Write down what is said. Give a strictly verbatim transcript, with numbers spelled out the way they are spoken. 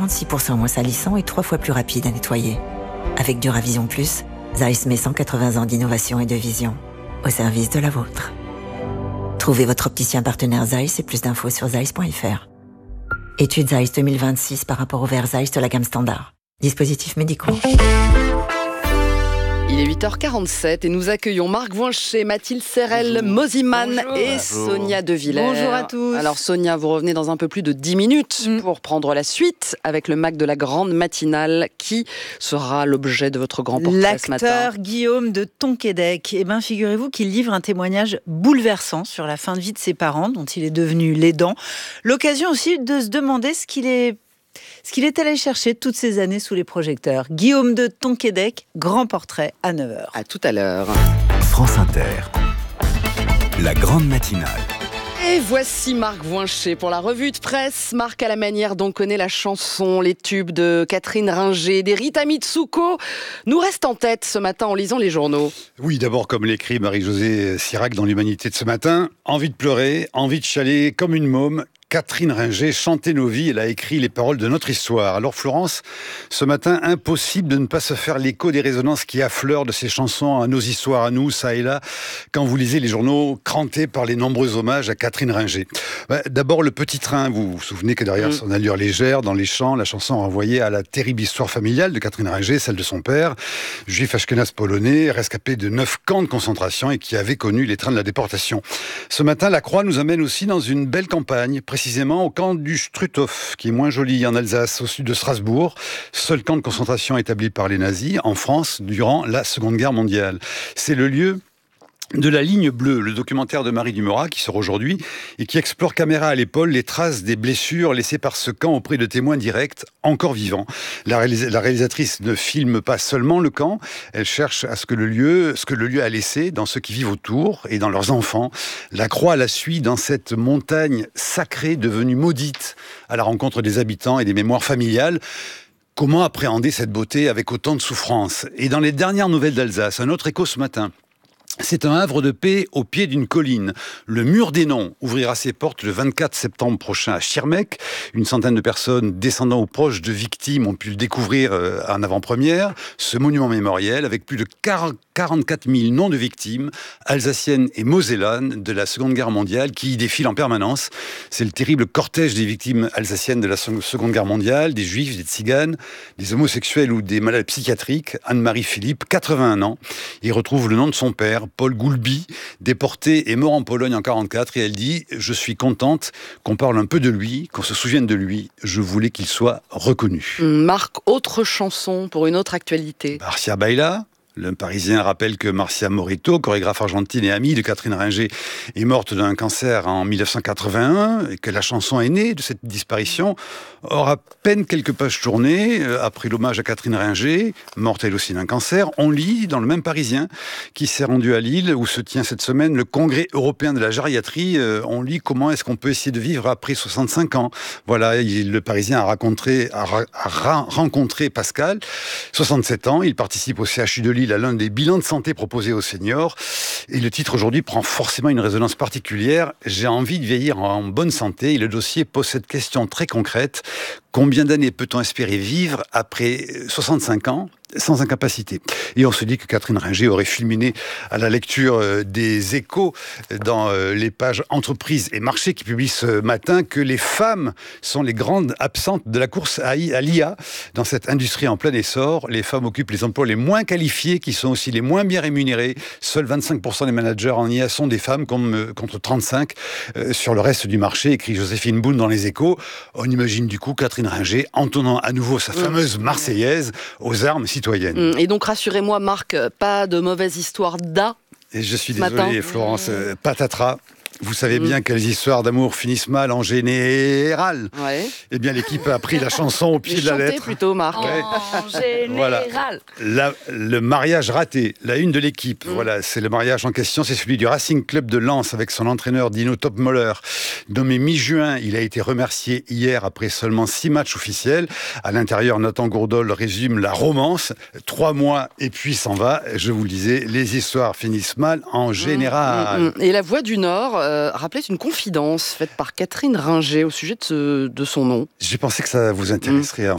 quarante-six pour cent moins salissant et trois fois plus rapide à nettoyer. Avec Duravision Plus, Zeiss met cent quatre-vingts ans d'innovation et de vision au service de la vôtre. Trouvez votre opticien partenaire Zeiss et plus d'infos sur zeiss point f r. Étude Zeiss deux mille vingt-six par rapport au verre Zeiss de la gamme standard. Dispositifs médicaux. Il est huit heures quarante-sept et nous accueillons Marc Voincher, Mathilde Serrel, Moziman et Bonjour. Sonia De Villers. Bonjour à tous. Alors Sonia, vous revenez dans un peu plus de dix minutes mm. pour prendre la suite avec le Mac de la grande matinale. Qui sera l'objet de votre grand portrait ce matin ? L'acteur Guillaume de Tonquédec. Eh bien, figurez-vous qu'il livre un témoignage bouleversant sur la fin de vie de ses parents, dont il est devenu l'aidant. L'occasion aussi de se demander ce qu'il est Ce qu'il est allé chercher toutes ces années sous les projecteurs. Guillaume de Tonquédec, grand portrait à neuf heures. À tout à l'heure. France Inter, la grande matinale. Et voici Marc Voincher pour la revue de presse. Marc, à la manière dont connaît la chanson, les tubes de Catherine Ringer, des Rita Mitsuko, nous restent en tête ce matin en lisant les journaux. Oui, d'abord, comme l'écrit Marie-Josée Sirac dans l'Humanité de ce matin, envie de pleurer, envie de chialer comme une môme. Catherine Ringer chantait nos vies, elle a écrit les paroles de notre histoire. Alors Florence, ce matin, impossible de ne pas se faire l'écho des résonances qui affleurent de ces chansons à nos histoires, à nous, ça et là, quand vous lisez les journaux crantés par les nombreux hommages à Catherine Ringer. Bah, d'abord, le petit train, vous vous souvenez que derrière mmh. son allure légère, dans les chants, la chanson renvoyait à la terrible histoire familiale de Catherine Ringer, celle de son père, juif ashkénaze polonais, rescapé de neuf camps de concentration et qui avait connu les trains de la déportation. Ce matin, la Croix nous amène aussi dans une belle campagne, précisément au camp du Struthof, qui est moins joli en Alsace, au sud de Strasbourg, seul camp de concentration établi par les nazis en France durant la Seconde Guerre mondiale. C'est le lieu de La Ligne Bleue, le documentaire de Marie Dumorat qui sort aujourd'hui et qui explore caméra à l'épaule les traces des blessures laissées par ce camp auprès de témoins directs encore vivants. La, réalis- la réalisatrice ne filme pas seulement le camp, elle cherche à ce que le lieu, ce que le lieu a laissé dans ceux qui vivent autour et dans leurs enfants. La Croix la suit dans cette montagne sacrée devenue maudite à la rencontre des habitants et des mémoires familiales. Comment appréhender cette beauté avec autant de souffrance ? Et dans les dernières nouvelles d'Alsace, un autre écho ce matin. C'est un havre de paix au pied d'une colline. Le mur des noms ouvrira ses portes le vingt-quatre septembre prochain à Schirmeck. Une centaine de personnes descendant ou proches de victimes ont pu le découvrir en avant-première. Ce monument mémoriel avec plus de quarante-quatre mille noms de victimes alsaciennes et mosellanes de la Seconde Guerre mondiale qui y défilent en permanence. C'est le terrible cortège des victimes alsaciennes de la Seconde Guerre mondiale, des juifs, des tziganes, des homosexuels ou des malades psychiatriques. Anne-Marie Philippe, quatre-vingt-un ans, y retrouve le nom de son père, Paul Goulby, déporté et mort en Pologne en quarante-quatre, et elle dit « Je suis contente qu'on parle un peu de lui, qu'on se souvienne de lui. Je voulais qu'il soit reconnu. » Marc, autre chanson pour une autre actualité. Marcia Baila. Le Parisien rappelle que Marcia Morito, chorégraphe argentine et amie de Catherine Ringer, est morte d'un cancer en dix-neuf cent quatre-vingt-un et que la chanson est née de cette disparition. Or, à peine quelques pages tournées, après l'hommage à Catherine Ringer, morte elle aussi d'un cancer, on lit dans le même Parisien, qui s'est rendu à Lille, où se tient cette semaine le Congrès européen de la gériatrie, on lit comment est-ce qu'on peut essayer de vivre après soixante-cinq ans. Voilà, il, le Parisien a, rencontré, a, a, a rencontré Pascal, soixante-sept ans, il participe au C H U de Lille à l'un des bilans de santé proposés aux seniors. Et le titre aujourd'hui prend forcément une résonance particulière. J'ai envie de vieillir en bonne santé. Et le dossier pose cette question très concrète. Combien d'années peut-on espérer vivre après soixante-cinq ans sans incapacité? Et on se dit que Catherine Ringer aurait fulminé à la lecture des Échos dans les pages entreprises et marchés qui publient ce matin que les femmes sont les grandes absentes de la course à l'I A. Dans cette industrie en plein essor, les femmes occupent les emplois les moins qualifiés qui sont aussi les moins bien rémunérés. Seuls vingt-cinq pour cent des managers en I A sont des femmes contre trente-cinq sur le reste du marché, écrit Joséphine Boone dans les Échos. On imagine du coup Catherine Ringer entonnant à nouveau sa fameuse Marseillaise aux armes citoyennes. Et donc rassurez-moi Marc, pas de mauvaise histoire d'A. Et je suis désolé désolé Florence, euh, patatras. Vous savez bien que les histoires d'amour finissent mal en général. Ouais. Eh bien, l'équipe a pris la chanson au pied de la lettre. Plutôt, Marc. Ouais. En général. Voilà. La, le mariage raté, la une de l'équipe. Mm. Voilà, c'est le mariage en question. C'est celui du Racing Club de Lens avec son entraîneur Dino Topmoller. Nommé mi-juin, il a été remercié hier après seulement six matchs officiels. À l'intérieur, Nathan Gourdol résume la romance. Trois mois et puis s'en va. Je vous le disais, les histoires finissent mal en général. Mm, mm, mm. Et la Voix du Nord euh, rappelait une confidence faite par Catherine Ringer au sujet de, ce, de son nom. J'ai pensé que ça vous intéresserait. Mm.